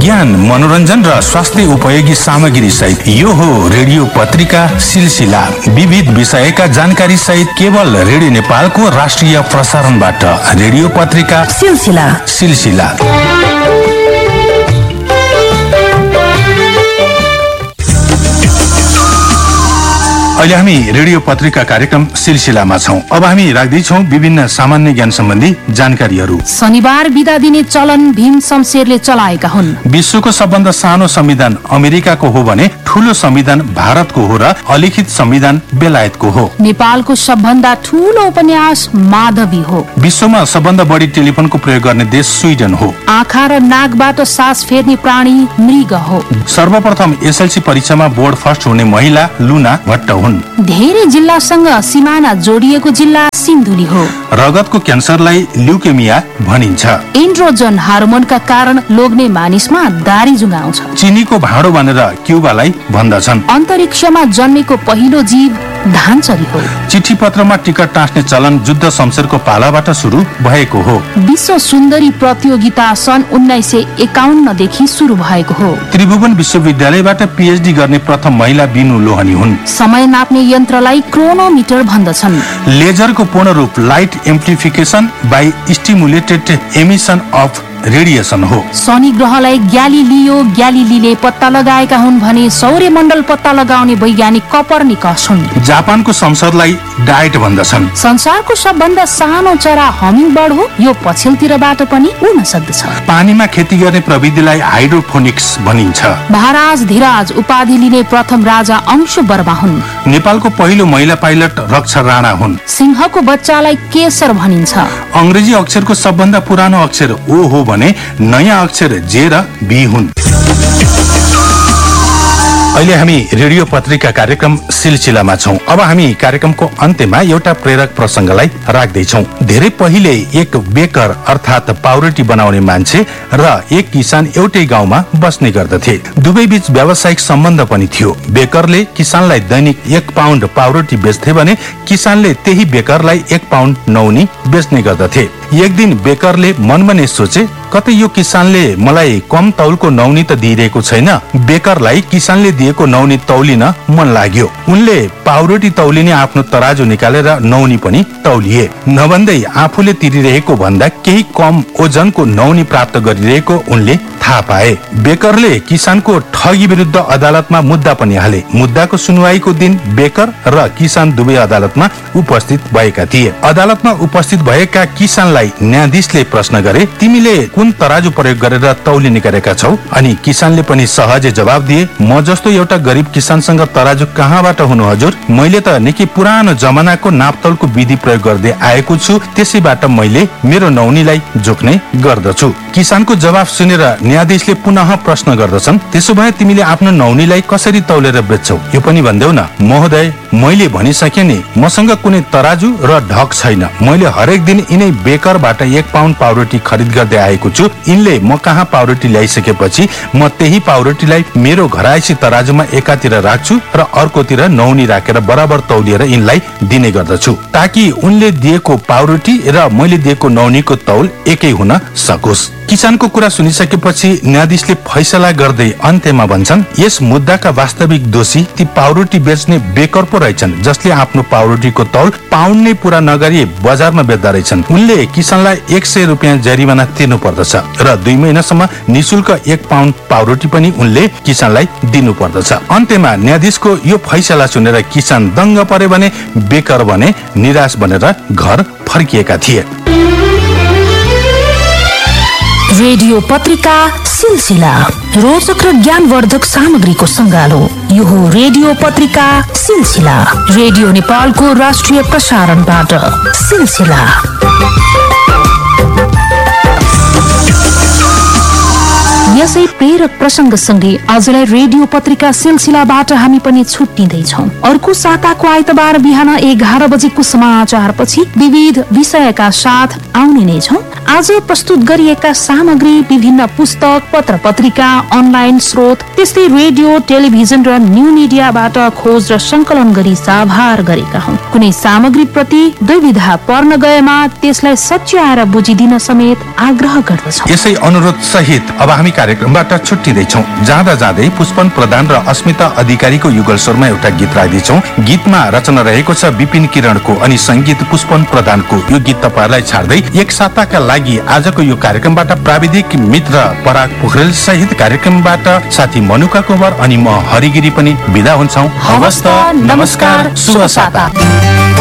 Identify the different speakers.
Speaker 1: ज्ञान, मनोरञ्जन र स्वास्थ्य उपयोगी सामग्री सहित यो हो रेडियो पत्रिका सिलसिला। विविध विषयका जानकारी सहित केवल रेडियो नेपालको राष्ट्रिय प्रसारणबाट रेडियो पत्रिका सिलसिला। अहिले हामी रेडियो पत्रिका कार्यक्रम सिलसिलामा छौं। अब हामी राख्दैछौं विभिन्न सामान्य ज्ञान सम्बन्धी जानकारीहरू।
Speaker 2: शनिबार बिदा दिने चलन भीम शमशेरले चलाएका हुन्।
Speaker 1: विश्वको सबभन्दा सानो संविधान अमेरिकाको हो भने ठूलो संविधान भारतको हो र अलिखित संविधान बेलायतको हो।
Speaker 2: नेपालको सबभन्दा ठूलो उपन्यास माधवी हो।
Speaker 1: विश्वमा सबभन्दा बढी टेलिफोनको प्रयोग गर्ने देश स्विडन हो।
Speaker 2: आँखा र नाकबाट सास फेर्ने प्राणी मृग हो।
Speaker 1: सर्वप्रथम एसएलसी परीक्षामा बोर्ड फर्स्ट हुने महिला लुना भट्ट हुन्।
Speaker 2: धेरै जिल्लासँग सिमाना जोडिएको जिल्ला सिन्धुली हो।
Speaker 1: रगतको क्यान्सरलाई ल्युकेमिया भनिन्छ।
Speaker 2: एन्ड्रोजन हार्मोनका कारण लोग्ने मानिसमा दारी जुङ्गाउँछ।
Speaker 1: चिनीको भाँडो भनेर क्युबालाई भन्दछन्।
Speaker 2: अन्तरिक्षमा जन्मेको पहिलो जीव धानचरी हो।
Speaker 1: चिठी पत्रमा टिकट टाँस्ने चलन जुद्ध शमशेरको पालाबाट सुरु भएको हो।
Speaker 2: विश्व सुन्दरी प्रतियोगिता सन् 1951 देखि सुरु भएको हो।
Speaker 1: त्रिभुवन विश्वविद्यालयबाट पीएचडी गर्ने प्रथम महिला बिनु लोहनी हुन्।
Speaker 2: समय नाप्ने यन्त्रलाई क्रोनोमिटर भन्दछन्।
Speaker 1: लेजरको पूर्ण रूप light amplification by stimulated emission of radiation हो।
Speaker 2: शनि ग्रहलाई ग्यालिलीले पत्ता लगाएका हुन् भने सौर्य मण्डल पत्ता लगाउने वैज्ञानिक कपर्निकस हुन्।
Speaker 1: जापानको संसदलाई डायट भन्दछन्।
Speaker 2: संसारको सबभन्दा सानो चरा हमिङबर्ड हो। यो पछिल्लोतिरबाट पनि उड्न सक्दछ।
Speaker 1: पानीमा खेती गर्ने प्रविधिलाई हाइड्रोफोनिक्स भनिन्छ।
Speaker 2: महाराज धीराज उपाधि लिने प्रथम राजा अंशु वर्मा हुन्।
Speaker 1: नेपालको पहिलो महिला पाइलट रक्षा राणा हुन्।
Speaker 2: सिंहको बच्चालाई केसर भनिन्छ।
Speaker 1: अंग्रेजी अक्षरको सबभन्दा पुरानो अक्षर ओ हो भने नयाँ अक्षर जे र बी हुन्। अहिले हामी रेडियो पत्रिका कार्यक्रम सिलसिलामा छौं। अब हामी कार्यक्रमको अन्त्यमा एउटा प्रेरक प्रसंगलाई राख्दैछौं। धेरै पहिले एक बेकर अर्थात पाउरोटी बनाउने मान्छे र एक किसान एउटै गाउँमा बस्ने गर्दथे। दुवै बीच व्यावसायिक सम्बन्ध पनि थियो। बेकरले किसानलाई दैनिक 1 पाउन्ड पाउरोटी बेच्थे भने किसानले त्यही बेकरलाई 1 पाउन्ड नौनी बेच्ने गर्दथे। एक दिन बेकरले मनमा नै सोचे, कतै यो किसानले मलाई कम तौलको नौनी त दिइरहेको छैन। बेकरलाई किसानले दिएको नौनी तौलिन मन लाग्यो। उनले पाउरोटी तौलिने आफ्नो तराजु निकालेर नौनी पनि तौलिए। नभन्दै आफूले तिरिरहेको भन्दा केही कम ओजनको नौनी प्राप्त गरिरहेको उनले थाहा पाए। बेकरले किसानको ठगी विरुद्ध अदालतमा मुद्दा पनि हाले। मुद्दाको सुनवाईको दिन बेकर र किसान दुवै अदालतमा उपस्थित भएका थिए। अदालतमा उपस्थित भएका किसानलाई न्यायाधीशले प्रश्न गरे, तिमीले कुन तराजु प्रयोग गरेर तौलिने गरेका छौ? अनि किसानले पनि सहजै जवाब दिए, म जस्तो एउटा गरिब किसानसँग तराजु कहाँबाट हुनु हजुर? मैले त निकै पुरानो जमानाको नापतौलको विधि प्रयोग गर्दै आएको छु। त्यसैबाट मैले मेरो नौनीलाई जोख्ने गर्दछु। किसानको जवाब सुनेर न्यायाधीशले पुनः प्रश्न गर्दछन्, त्यसो भए तिमीले आफ्नो नौनीलाई कसरी तौलेर बेच्छौ? यो पनि भन्देऊ न। महोदय, मैले भनिसके नि, मसँग कुनै तराजु र ढक छैन। मैले हरेक दिन यिनै बेकरबाट 1 पाउन्ड पाउरोटी खरिद गर्दै आएको छु। यिनले म कहाँ पाउरोटी ल्याइसकेपछि म त्यही पाउरोटीलाई मेरो घरायसी तराजुमा एकातिर राख्छु र अर्कोतिर नौनी राखेर बराबर तौलिएर यिनलाई दिने गर्दछु, ताकि उनले दिएको पाउरोटी र मैले दिएको नौनीको तौल एकै हुन सकोस्। किसानको कुरा सुनिसकेपछि न्यायाधीशले फैसला गर्दै अन्त्यमा भन्छन्, यस मुद्दाका वास्तविक दोषी ती पाउरोटी बेच्ने बेकर पो रहेछन्, जसले आफ्नो पाउरोटीको तौल पाउन्ड नै पूरा नगरी बजारमा बेच्दा रहेछन्। उनले किसानलाई 100 रुपियाँ जरिमाना तिर्नु पर्दछ र 2 महिनासम्म निशुल्क 1 पाउन्ड पाउरोटी पनि उनले किसानलाई दिनु पर्दछ। अन्त्यमा न्यायाधीशको यो फैसला सुनेर किसान दङ्ग परे भने बेकर भने निराश बनेर घर फर्किएका थिए।
Speaker 2: रेडियो पत्रिका सिलसिला रोचक र ज्ञानवर्धक सामग्रीको सङ्गालो। यो हो रेडियो पत्रिका सिलसिला, रेडियो नेपालको राष्ट्रिय प्रसारणबाट सिलसिला। यसै प्रेरक प्रसङ्गसँगै आजलाई रेडियो पत्रिका सिलसिलाबाट हामी पनि छुट्टिँदैछौँ। अर्को साताको आइतबार बिहान 11 बजेको समाचारपछि विविध विषयका साथ आउने नै छौँ। आज प्रस्तुत गरिएका सामग्री विभिन्न पुस्तक, पत्र पत्रिका, अनलाइन स्रोत, त्यस्तै रेडियो, टेलिभिजन र न्यू मिडियाबाट खोज र संकलन गरी साभार गरेका हौं। कुनै सामग्री प्रति दुविधा पर्न गएमा त्यसलाई सच्याएर बुझिदिन समेत आग्रह गर्दछौँ।
Speaker 1: यसै अनुरोध सहित अब हामी कार्यक्रम कार्यक्रमबाट छुट्टिँदैछौँ। जाँदा जाँदै पुष्पन प्रधान र अस्मिता अधिकारीको युगल स्वरमा एउटा गीत राख्दैछौँ। गीतमा रचना रहेको छ विपिन किरणको अनि संगीत पुष्पन प्रधानको। यो गीत तपाईँहरूलाई छाड्दै एक साताका लागि आजको यो कार्यक्रमबाट प्राविधिक मित्र पराग पोखरेल सहित कार्यक्रमबाट साथी मनुका कुँवर अनि म हरिगिरी पनि बिदा हुन्छौँ।
Speaker 2: हवस् त, नमस्कार, शुभ साता।